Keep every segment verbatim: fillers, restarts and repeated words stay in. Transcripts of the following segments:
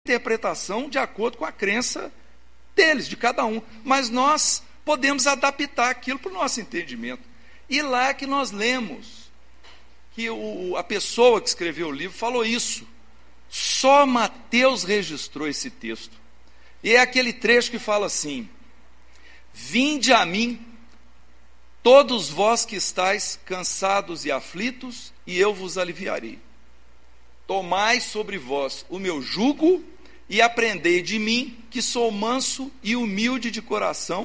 interpretação de acordo com a crença deles, de cada um. Mas nós podemos adaptar aquilo para o nosso entendimento. E lá que nós lemos que o, a pessoa que escreveu o livro falou isso. Só Mateus registrou esse texto. E é aquele trecho que fala assim: vinde a mim, todos vós que estáis cansados e aflitos, e eu vos aliviarei. Tomai sobre vós o meu jugo e aprendei de mim, que sou manso e humilde de coração,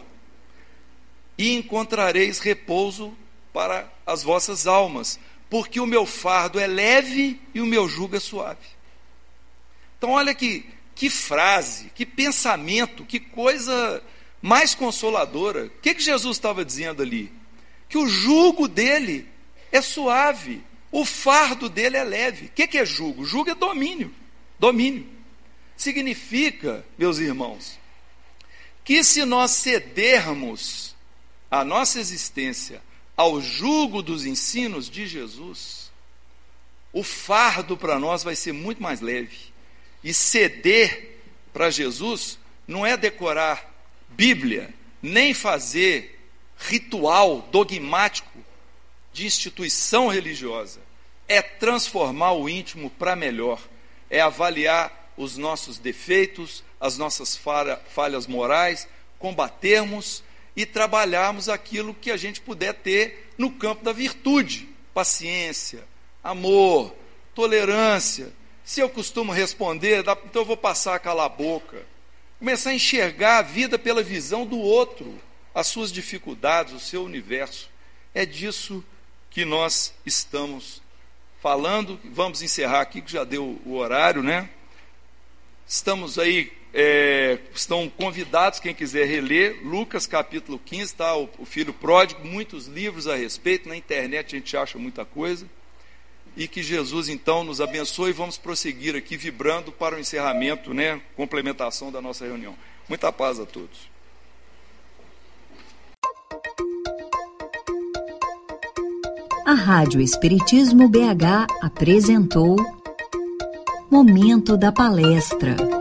e encontrareis repouso para as vossas almas, porque o meu fardo é leve e o meu jugo é suave. Então olha que, que frase, que pensamento, que coisa mais consoladora. O que, que Jesus estava dizendo ali? Que o jugo dele é suave, o fardo dele é leve. O que, que é jugo? Jugo é domínio. Domínio. Significa, meus irmãos, que se nós cedermos a nossa existência ao jugo dos ensinos de Jesus, o fardo para nós vai ser muito mais leve. E ceder para Jesus não é decorar Bíblia, nem fazer ritual dogmático de instituição religiosa. É transformar o íntimo para melhor, é avaliar os nossos defeitos, as nossas falhas morais, combatermos e trabalharmos aquilo que a gente puder ter no campo da virtude, paciência, amor, tolerância. Se eu costumo responder, então eu vou passar a calar a boca. Começar a enxergar a vida pela visão do outro, as suas dificuldades, o seu universo. É disso que nós estamos falando. Vamos encerrar aqui, que já deu o horário, né? Estamos aí, é, estão convidados, quem quiser reler, Lucas capítulo quinze, está o, o filho pródigo, muitos livros a respeito, na internet a gente acha muita coisa. E que Jesus, então, nos abençoe, e vamos prosseguir aqui, vibrando para o encerramento, né, complementação da nossa reunião. Muita paz a todos. A Rádio Espiritismo B H apresentou Momento da Palestra.